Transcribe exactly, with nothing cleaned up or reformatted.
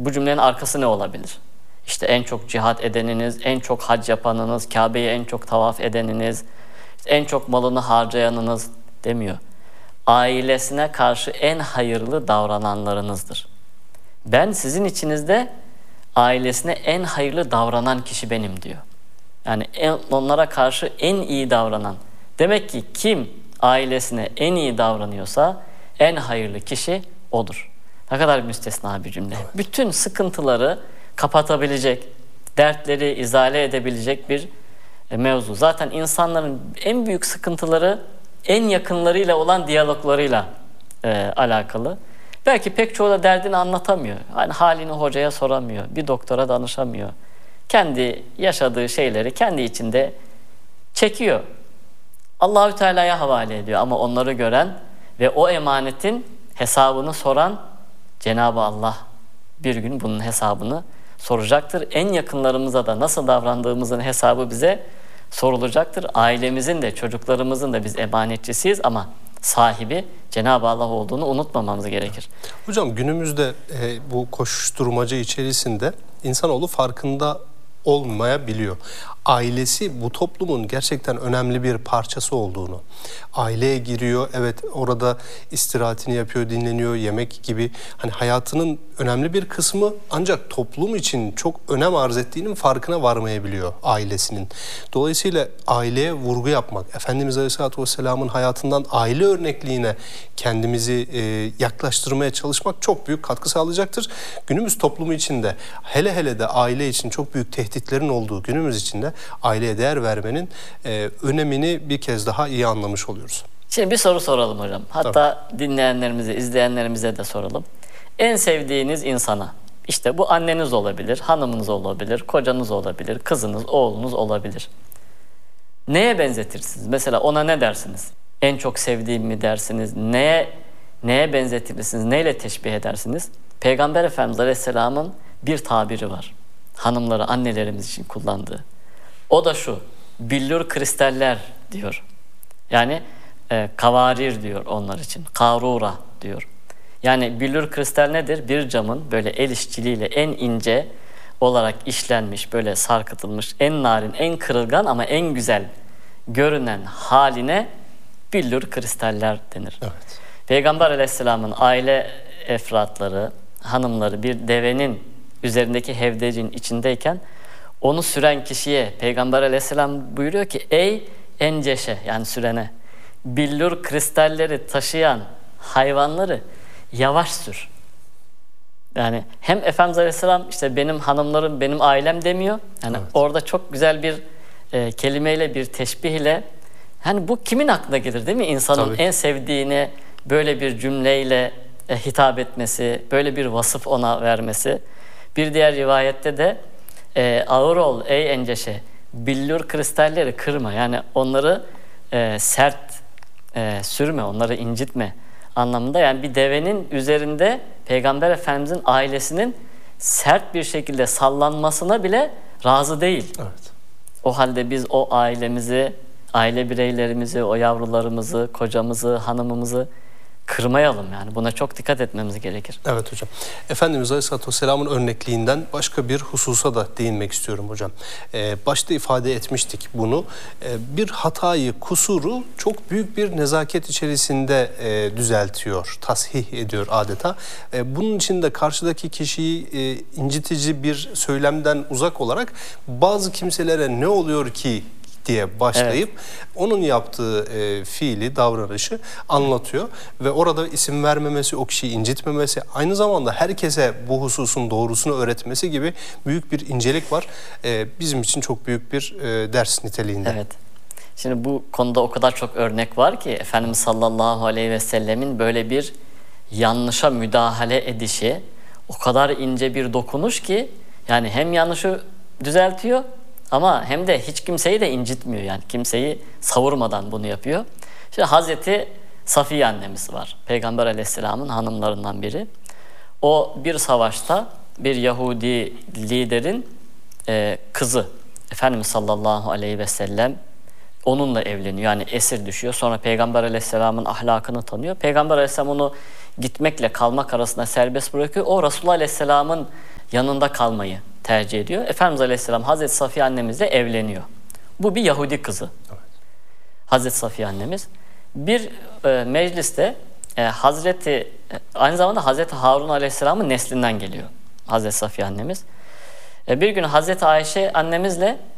bu cümlenin arkası ne olabilir? İşte en çok cihat edeniniz, en çok hac yapanınız, Kabe'ye en çok tavaf edeniniz, işte en çok malını harcayanınız demiyor. Ailesine karşı en hayırlı davrananlarınızdır. Ben sizin içinizde ailesine en hayırlı davranan kişi benim diyor. Yani en, onlara karşı en iyi davranan. Demek ki kim ailesine en iyi davranıyorsa en hayırlı kişi odur. Ne kadar müstesna bir cümle. Evet. Bütün sıkıntıları kapatabilecek, dertleri izale edebilecek bir e, mevzu. Zaten insanların en büyük sıkıntıları en yakınlarıyla olan diyaloglarıyla e, alakalı. Belki pek çoğu da derdini anlatamıyor. Yani halini hocaya soramıyor, bir doktora danışamıyor. Kendi yaşadığı şeyleri kendi içinde çekiyor. Allahü Teala'ya havale ediyor ama onları gören ve o emanetin hesabını soran Cenab-ı Allah bir gün bunun hesabını soracaktır. En yakınlarımıza da nasıl davrandığımızın hesabı bize sorulacaktır. Ailemizin de çocuklarımızın da biz emanetçisiyiz ama sahibi Cenab-ı Allah olduğunu unutmamamız gerekir. Hocam günümüzde e, bu koşuşturmaca içerisinde insanoğlu farkında olmayabiliyor. Ailesi bu toplumun gerçekten önemli bir parçası olduğunu, aileye giriyor, evet orada istirahatini yapıyor, dinleniyor, yemek gibi hani hayatının önemli bir kısmı ancak toplum için çok önem arz ettiğinin farkına varmayabiliyor ailesinin. Dolayısıyla aileye vurgu yapmak, Efendimiz Aleyhisselatü Vesselam'ın hayatından aile örnekliğine kendimizi e, yaklaştırmaya çalışmak çok büyük katkı sağlayacaktır. Günümüz toplumu içinde hele hele de aile için çok büyük tehditlerin olduğu günümüz içinde aileye değer vermenin e, önemini bir kez daha iyi anlamış oluyoruz. Şimdi bir soru soralım hocam. Hatta Tabii. dinleyenlerimize, izleyenlerimize de soralım. En sevdiğiniz insana, işte bu anneniz olabilir, hanımınız olabilir, kocanız olabilir, kızınız, oğlunuz olabilir. Neye benzetirsiniz? Mesela ona ne dersiniz? En çok sevdiğim mi dersiniz? Neye neye benzetirsiniz? Neyle teşbih edersiniz? Peygamber Efendimiz Aleyhisselam'ın bir tabiri var. Hanımları, annelerimiz için kullandığı. O da şu, billur kristaller diyor. Yani e, kavarir diyor onlar için, karura diyor. Yani billur kristal nedir? Bir camın böyle el işçiliğiyle en ince olarak işlenmiş, böyle sarkıtılmış, en narin, en kırılgan ama en güzel görünen haline billur kristaller denir. Evet. Peygamber Aleyhisselam'ın aile efratları, hanımları bir devenin üzerindeki hevdecin içindeyken onu süren kişiye Peygamber Aleyhisselam buyuruyor ki ey enceşe yani sürene billur kristalleri taşıyan hayvanları yavaş sür. Yani hem Efendimiz Aleyhisselam işte benim hanımlarım benim ailem demiyor. Yani evet. Orada çok güzel bir e, kelimeyle bir teşbih ile hani bu kimin aklına gelir değil mi? İnsanın Tabii. en sevdiğine böyle bir cümleyle e, hitap etmesi, böyle bir vasıf ona vermesi. Bir diğer rivayette de e, ağır ol ey enceşe, billur kristalleri kırma. Yani onları e, sert e, sürme, onları incitme anlamında. Yani bir devenin üzerinde Peygamber Efendimizin ailesinin sert bir şekilde sallanmasına bile razı değil. Evet. O halde biz o ailemizi, aile bireylerimizi, o yavrularımızı, kocamızı, hanımımızı kırmayalım yani. Buna çok dikkat etmemiz gerekir. Evet hocam. Efendimiz Aleyhisselatü Vesselam'ın örnekliğinden başka bir hususa da değinmek istiyorum hocam. Ee, başta ifade etmiştik bunu. Ee, bir hatayı, kusuru çok büyük bir nezaket içerisinde e, düzeltiyor, tasih ediyor adeta. E, bunun için de karşıdaki kişiyi e, incitici bir söylemden uzak olarak bazı kimselere ne oluyor ki diye başlayıp evet. onun yaptığı e, fiili, davranışı anlatıyor ve orada isim vermemesi, o kişiyi incitmemesi, aynı zamanda herkese bu hususun doğrusunu öğretmesi gibi büyük bir incelik var. E, bizim için çok büyük bir e, ders niteliğinde. Evet. Şimdi bu konuda o kadar çok örnek var ki Efendimiz sallallahu aleyhi ve sellemin böyle bir yanlışa müdahale edişi o kadar ince bir dokunuş ki yani hem yanlışı düzeltiyor ama hem de hiç kimseyi de incitmiyor yani kimseyi savurmadan bunu yapıyor. İşte Hazreti Safiye annemiz var. Peygamber Aleyhisselam'ın hanımlarından biri. O bir savaşta bir Yahudi liderin e, kızı Efendimiz sallallahu aleyhi ve sellem onunla evleniyor. Yani esir düşüyor. Sonra Peygamber Aleyhisselam'ın ahlakını tanıyor. Peygamber Aleyhisselam onu gitmekle kalmak arasında serbest bırakıyor. O Resulullah Aleyhisselam'ın yanında kalmayı tercih ediyor. Efendimiz Aleyhisselam Hazreti Safiye annemizle evleniyor. Bu bir Yahudi kızı. Evet. Hazreti Safiye annemiz. Bir e, mecliste e, Hazreti e, aynı zamanda Hazreti Harun Aleyhisselam'ın neslinden geliyor Hazreti Safiye annemiz. E, bir gün Hazreti Ayşe annemizle